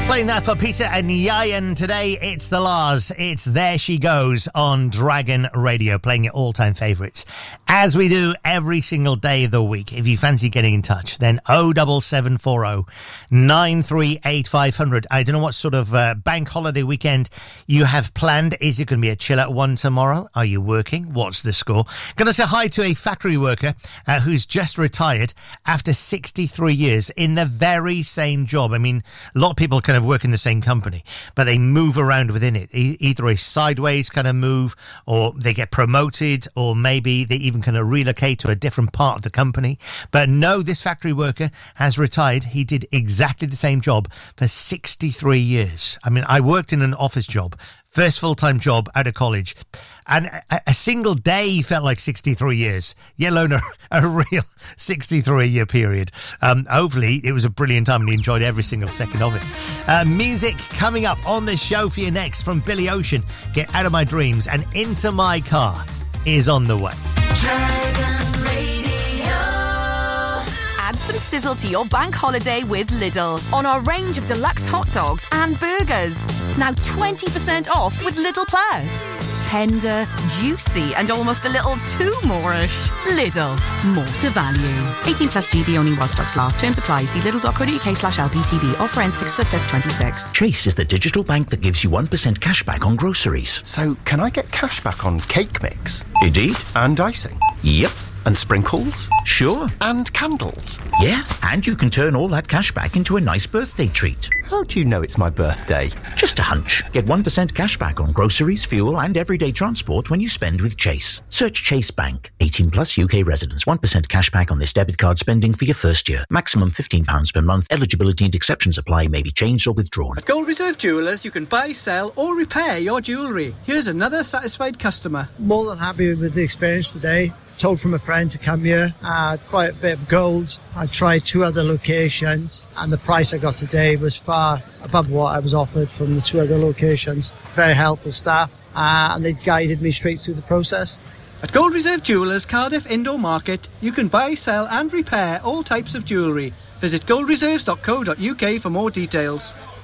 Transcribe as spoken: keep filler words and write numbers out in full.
Playing that for Peter and Yayan today. It's the Lars. It's There She Goes on Dragon Radio, playing your all-time favourites. As we do every single day of the week. If you fancy getting in touch, then oh seven seven four oh nine three eight five hundred. I don't know what sort of uh, bank holiday weekend you have planned. Is it going to be a chill-out one tomorrow? Are you working? What's the score? Going to say hi to a factory worker uh, who's just retired after sixty-three years in the very same job. I mean, a lot of people kind of work in the same company, but they move around within it. E- either a sideways kind of move, or they get promoted, or maybe they even kind of relocate to a different part of the company. But no, this factory worker has retired. He did exactly the same job for sixty-three years. I mean, I worked in an office job, first full-time job out of college, and a, a single day felt like sixty-three years, yet alone a, a real sixty-three-year period. Um, hopefully, it was a brilliant time and you enjoyed every single second of it. Uh, music coming up on the show for you next from Billy Ocean. Get Out of My Dreams and Into My Car is on the way. Dragon Radio. Add some sizzle to your bank holiday with Lidl on our range of deluxe hot dogs and burgers. Now twenty percent off with Lidl Plus. Tender, juicy and almost a little too more-ish. Lidl. More to value. eighteen plus G B only while stocks last. Terms apply. See lidl.co.uk slash LPTV. Offer ends sixth of the fifth, twenty-six. Chase is the digital bank that gives you one percent cash back on groceries. So, can I get cash back on cake mix? Indeed. And icing? Yep. And sprinkles? Sure. And candles? Yeah, and you can turn all that cash back into a nice birthday treat. How do you know it's my birthday? Just a hunch. Get one percent cash back on groceries, fuel and everyday transport when you spend with Chase. Search Chase Bank. eighteen plus U K residents. one percent cash back on this debit card spending for your first year. Maximum fifteen pounds per month. Eligibility and exceptions apply. May be changed or withdrawn. At Gold Reserve Jewellers, you can buy, sell or repair your jewellery. Here's another satisfied customer. More than happy with the experience today. Told from a friend to come here. I had quite a bit of gold. I tried two other locations and the price I got today was far above what I was offered from the two other locations. Very helpful staff uh, and they guided me straight through the process. At Gold Reserve Jewellers, Cardiff Indoor Market, you can buy, sell and repair all types of jewellery. Visit gold reserves dot co dot uk for more details.